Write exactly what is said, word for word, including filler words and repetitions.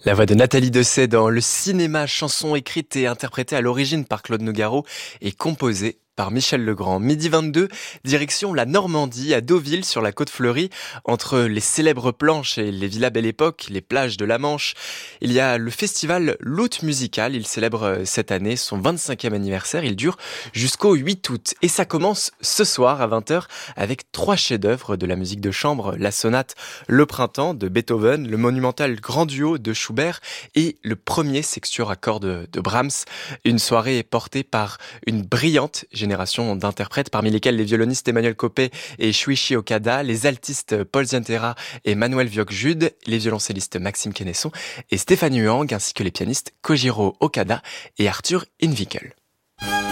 La voix de Nathalie Dessay dans le cinéma, chanson écrite et interprétée à l'origine par Claude Nougaro et composée par Michel Legrand. Midi vingt-deux, direction la Normandie, à Deauville, sur la côte fleurie, entre les célèbres planches et les villas Belle Époque, les plages de la Manche. Il y a le festival L'Hôte Musical. Il célèbre cette année son vingt-cinquième anniversaire. Il dure jusqu'au huit août. Et ça commence ce soir à vingt heures avec trois chefs-d'œuvre de la musique de chambre. La sonate Le Printemps de Beethoven, le monumental Grand Duo de Schubert et le premier sextuor à cordes de Brahms. Une soirée portée par une brillante génération d'interprètes, parmi lesquels les violonistes Emmanuel Copé et Shuichi Okada, les altistes Paul Zientera et Manuel Vieuc-Jude, les violoncellistes Maxime Quenesson et Stéphane Huang, ainsi que les pianistes Kojiro Okada et Arthur Inwickel.